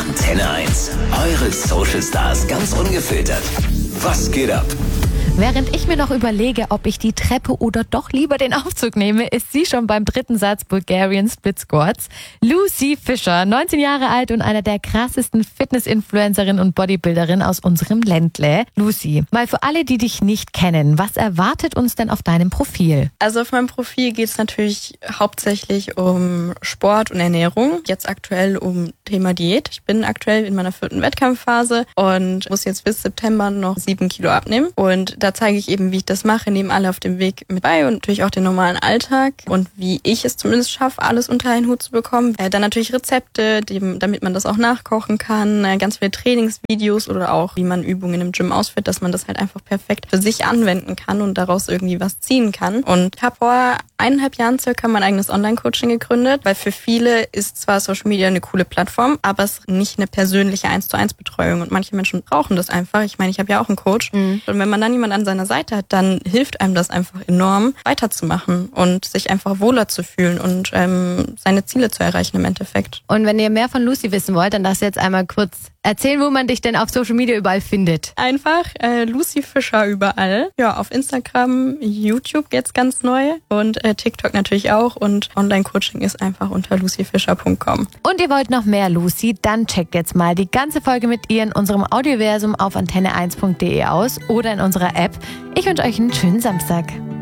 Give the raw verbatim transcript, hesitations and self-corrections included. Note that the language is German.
Antenne eins. Eure Social Stars ganz ungefiltert. Was geht ab? Während ich mir noch überlege, ob ich die Treppe oder doch lieber den Aufzug nehme, ist sie schon beim dritten Satz Bulgarian Split Squats. Lucy Fischer, neunzehn Jahre alt und einer der krassesten Fitness-Influencerinnen und Bodybuilderinnen aus unserem Ländle. Lucy, mal für alle, die dich nicht kennen, was erwartet uns denn auf deinem Profil? Also auf meinem Profil geht es natürlich hauptsächlich um Sport und Ernährung. Jetzt aktuell um Thema Diät. Ich bin aktuell in meiner vierten Wettkampfphase und muss jetzt bis September noch sieben Kilo abnehmen. Und da zeige ich eben, wie ich das mache, nehme alle auf dem Weg mit bei und natürlich auch den normalen Alltag und wie ich es zumindest schaffe, alles unter einen Hut zu bekommen. Äh, dann natürlich Rezepte, dem, damit man das auch nachkochen kann, äh, ganz viele Trainingsvideos oder auch, wie man Übungen im Gym ausführt, dass man das halt einfach perfekt für sich anwenden kann und daraus irgendwie was ziehen kann. Und ich habe vor eineinhalb Jahren circa mein eigenes Online-Coaching gegründet, weil für viele ist zwar Social Media eine coole Plattform, aber es ist nicht eine persönliche eins zu eins Betreuung und manche Menschen brauchen das einfach. Ich meine, ich habe ja auch einen Coach mhm. und wenn man dann jemanden an seiner Seite hat, dann hilft einem das einfach enorm, weiterzumachen und sich einfach wohler zu fühlen und ähm, seine Ziele zu erreichen im Endeffekt. Und wenn ihr mehr von Lucy wissen wollt, dann darfst du jetzt einmal kurz erzählen, wo man dich denn auf Social Media überall findet. Einfach äh, Lucy Fischer überall. Ja, auf Instagram, YouTube jetzt ganz neu und äh, TikTok natürlich auch und Online-Coaching ist einfach unter lucy fischer punkt com. Und ihr wollt noch mehr Lucy? Dann checkt jetzt mal die ganze Folge mit ihr in unserem Audioversum auf antenne eins punkt de aus oder in unserer App. Ich wünsche euch einen schönen Samstag.